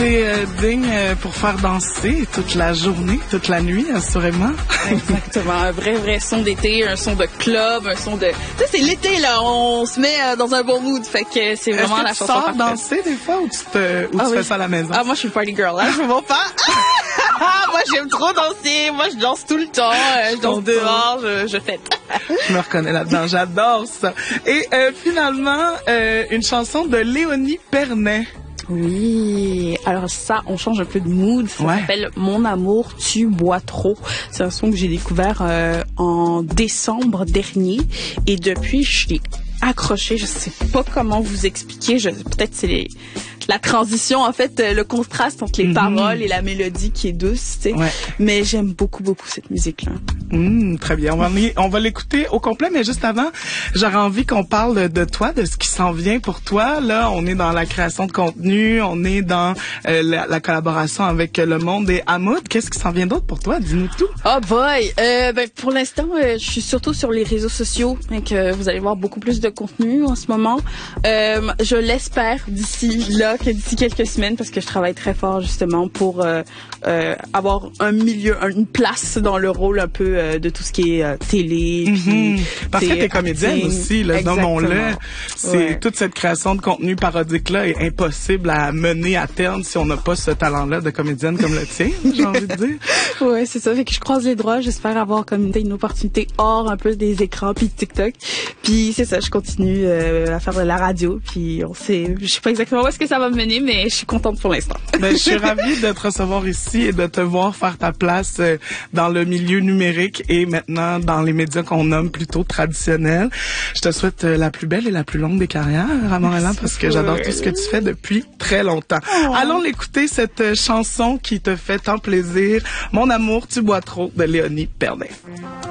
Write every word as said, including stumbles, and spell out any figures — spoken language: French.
C'est euh, digne euh, pour faire danser toute la journée, toute la nuit, assurément. Exactement. Un vrai, vrai son d'été, un son de club, un son de... Tu sais, c'est l'été, là. On se met euh, dans un bon mood. Fait que c'est vraiment Est-ce que la tu chanson sors parfaite. danser des fois ou tu, te, ou ah, tu oui. fais ça à la maison? Ah, moi, je suis une party girl. Hein? Je me pas. Ah, moi, j'aime trop danser. Moi, je danse tout le temps. Euh, je danse dehors. Je, je fête. Je me reconnais là-dedans. J'adore ça. Et euh, finalement, euh, une chanson de Léonie Pernet. Oui, alors ça, on change un peu de mood. Ça ouais. s'appelle Mon amour, tu bois trop. C'est un son que j'ai découvert euh, en décembre dernier et depuis, je l'ai accroché. Je sais pas comment vous expliquer. Je, peut-être c'est les, la transition, en fait, le contraste entre les mm-hmm. paroles et la mélodie qui est douce, tu sais. Ouais. Mais j'aime beaucoup, beaucoup cette musique-là. Mmh, très bien. On va, on va l'écouter au complet, mais juste avant, j'aurais envie qu'on parle de toi, de ce qui s'en vient pour toi. Là, on est dans la création de contenu, on est dans euh, la, la collaboration avec Le Monde et Hamoud. Qu'est-ce qui s'en vient d'autre pour toi? Dis-nous tout. Oh boy! Euh, ben, pour l'instant, euh, je suis surtout sur les réseaux sociaux, donc euh, vous allez voir beaucoup plus de contenu en ce moment. Euh, je l'espère d'ici là, que d'ici quelques semaines, parce que je travaille très fort justement pour euh, euh, avoir un milieu, une place dans le rôle un peu euh, de tout ce qui est euh, télé. Mm-hmm. Puis, parce que t'es comédienne acting. Aussi, là, nommons-le. C'est ouais. toute cette création de contenu parodique-là est impossible à mener à terme si on n'a pas ce talent-là de comédienne comme le tien, j'ai envie de dire. Ouais, c'est ça. Fait que je croise les doigts. J'espère avoir comme une opportunité hors un peu des écrans puis de TikTok. Puis c'est ça, je continue euh, à faire de la radio. Puis on sait, je sais pas exactement où est-ce que ça va me mener, mais je suis contente pour l'instant. Ben, je suis ravie de te recevoir ici et de te voir faire ta place euh, dans le milieu numérique et maintenant dans les médias qu'on nomme plutôt traditionnels. Je te souhaite euh, la plus belle et la plus longue des carrières à Montréal parce que j'adore tout ce que tu fais depuis très longtemps. Oh. Allons l'écouter, cette euh, chanson qui te fait tant plaisir. Mon amour, tu bois trop de Léonie Pernet.